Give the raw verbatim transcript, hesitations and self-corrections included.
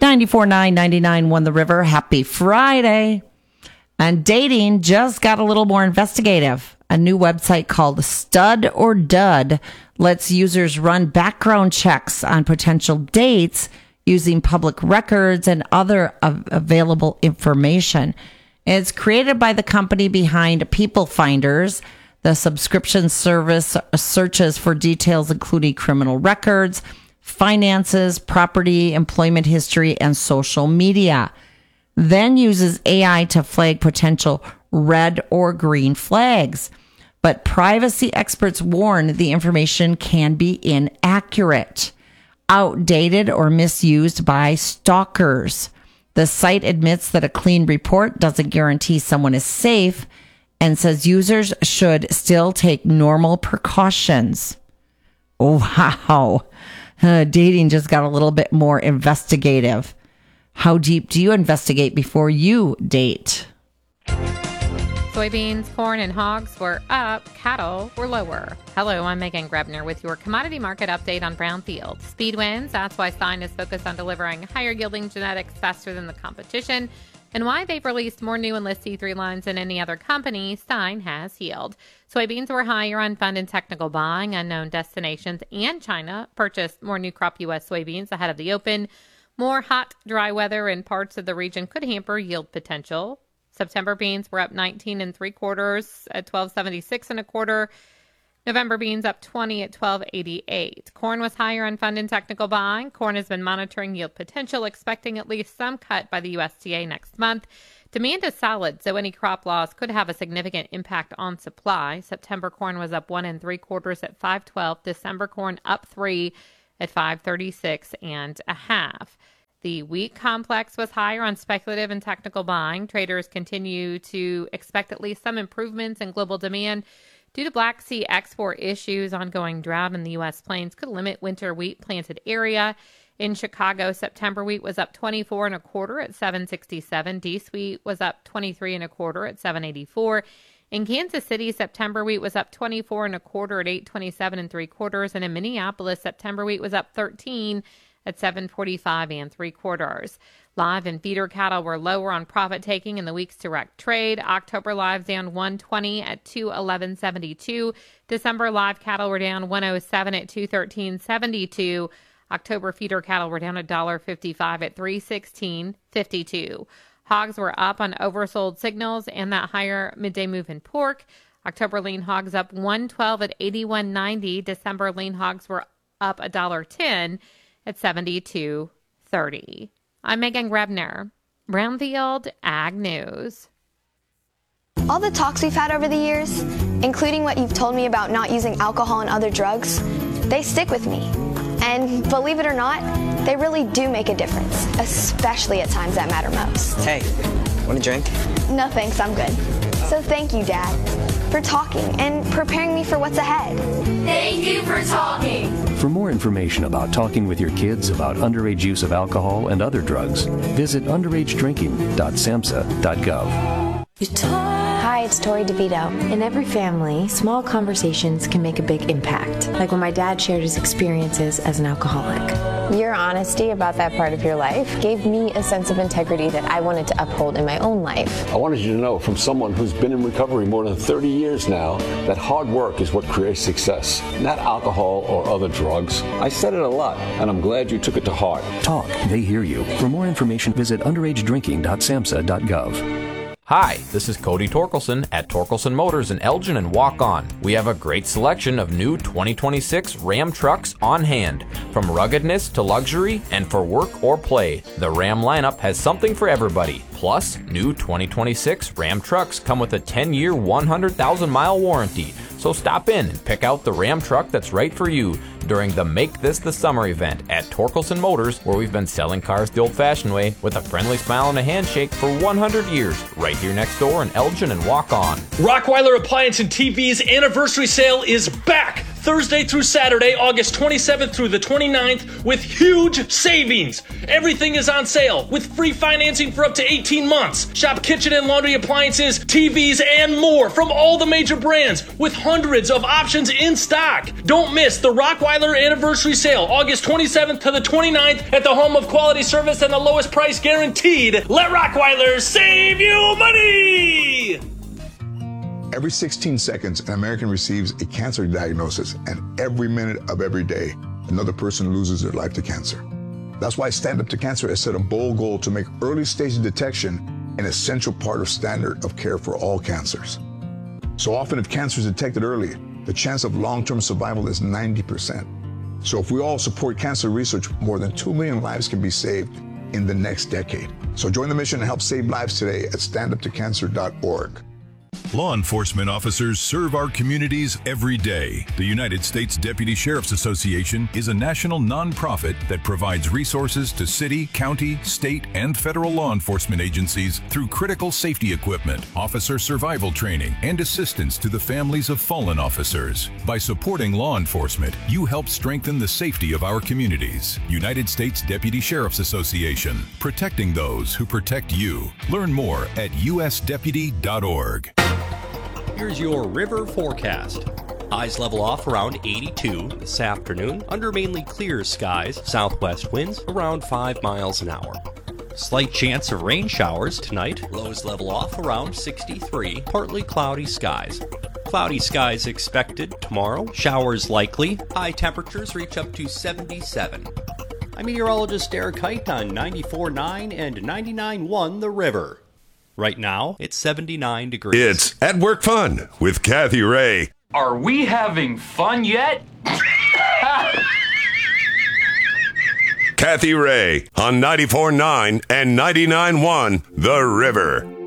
ninety-four point nine, ninety-nine One The River. Happy Friday. And dating just got a little more investigative. A new website called Stud or Dud lets users run background checks on potential dates using public records and other av- available information. It's created by the company behind People Finders. The subscription service searches for details including criminal records, finances, property, employment history, and social media. Then uses A I to flag potential red or green flags. But privacy experts warn the information can be inaccurate, outdated, or misused by stalkers. The site admits that a clean report doesn't guarantee someone is safe and says users should still take normal precautions. Oh, wow. Uh, dating just got a little bit more investigative. How deep do you investigate before you date? Soybeans, corn, and hogs were up. Cattle were lower. Hello, I'm Megan Grebner with your commodity market update on Brownfield. Speed wins. That's why Stein is focused on delivering higher yielding genetics faster than the competition. And why they've released more new Enlist C three lines than any other company, Stein has healed. Soybeans were higher on fund and technical buying. Unknown destinations and China purchased more new crop U S soybeans ahead of the open. More hot, dry weather in parts of the region could hamper yield potential. September beans were up nineteen and three quarters at twelve seventy-six and a quarter. November beans up twenty at twelve eighty-eight. Corn was higher on fund and technical buying. Corn has been monitoring yield potential, expecting at least some cut by the U S D A next month. Demand is solid, so any crop loss could have a significant impact on supply. September corn was up one and three quarters at five twelve. December corn up three at five thirty-six and a half. The wheat complex was higher on speculative and technical buying. Traders continue to expect at least some improvements in global demand due to Black Sea export issues. Ongoing drought in the U S plains could limit winter wheat planted area. In Chicago, September wheat was up twenty-four and a quarter at seven sixty-seven. Deese wheat was up twenty-three and a quarter at seven eighty-four. In Kansas City, September wheat was up twenty-four and a quarter at eight twenty-seven and three quarters. And in Minneapolis, September wheat was up thirteen at seven forty-five and three quarters. Live and feeder cattle were lower on profit taking in the week's direct trade. October live down one twenty at two eleven seventy-two. December live cattle were down one oh seven at two thirteen seventy-two. October feeder cattle were down one fifty-five at three sixteen fifty-two. Hogs were up on oversold signals and that higher midday move in pork. October lean hogs up one twelve at eighty-one ninety. December lean hogs were up one ten at seventy-two thirty. I'm Megan Grebner, Brownfield Ag News. All the talks we've had over the years, including what you've told me about not using alcohol and other drugs, they stick with me. And believe it or not, they really do make a difference, especially at times that matter most. Hey, want a drink? No thanks, I'm good. So thank you, Dad, for talking and preparing me for what's ahead. Thank you for talking. For more information about talking with your kids about underage use of alcohol and other drugs, visit underage drinking dot samhsa dot gov. Hi, it's Tori DeVito. In every family, small conversations can make a big impact, like when my dad shared his experiences as an alcoholic. Your honesty about that part of your life gave me a sense of integrity that I wanted to uphold in my own life. I wanted you to know from someone who's been in recovery more than thirty years now that hard work is what creates success, not alcohol or other drugs. I said it a lot, and I'm glad you took it to heart. Talk, they hear you. For more information, visit underage drinking dot samhsa dot gov. Hi, this is Cody Torkelson at Torkelson Motors in Elgin and Walk On. We have a great selection of new twenty twenty-six Ram trucks on hand. From ruggedness to luxury and for work or play, the Ram lineup has something for everybody. Plus, new twenty twenty-six Ram trucks come with a ten-year, one hundred thousand mile warranty. So stop in and pick out the Ram truck that's right for you during the Make This the Summer event at Torkelson Motors, where we've been selling cars the old-fashioned way with a friendly smile and a handshake for one hundred years, right here next door in Elgin and Walk On. Rockweiler Appliance and T V's anniversary sale is back. Thursday through Saturday, August twenty-seventh through the twenty-ninth, with huge savings. Everything is on sale with free financing for up to eighteen months. Shop kitchen and laundry appliances, T Vs, and more from all the major brands with hundreds of options in stock. Don't miss the Rockweiler Anniversary Sale, August twenty-seventh to the twenty-ninth at the home of quality service and the lowest price guaranteed. Let Rockweiler save you money! Every sixteen seconds, an American receives a cancer diagnosis, and every minute of every day, another person loses their life to cancer. That's why Stand Up to Cancer has set a bold goal to make early stage detection an essential part of standard of care for all cancers. So often, if cancer is detected early, the chance of long-term survival is ninety percent. So if we all support cancer research, more than two million lives can be saved in the next decade. So join the mission and help save lives today at stand up to cancer dot org. Law enforcement officers serve our communities every day. The United States Deputy Sheriff's Association is a national nonprofit that provides resources to city, county, state, and federal law enforcement agencies through critical safety equipment, officer survival training, and assistance to the families of fallen officers. By supporting law enforcement, you help strengthen the safety of our communities. United States Deputy Sheriff's Association, protecting those who protect you. Learn more at u s deputy dot org. Here's your river forecast. Highs level off around eighty-two this afternoon under mainly clear skies, southwest winds around five miles an hour. Slight chance of rain showers tonight. Lows level off around sixty-three, partly cloudy skies. Cloudy skies expected tomorrow. Showers likely. High temperatures reach up to seventy-seven. I'm meteorologist Derek Height on ninety-four point nine and ninety-nine point one The River. Right now, it's seventy-nine degrees. It's At Work Fun with Kathy Ray. Are we having fun yet? Kathy Ray on ninety-four point nine and ninety-nine point one The River.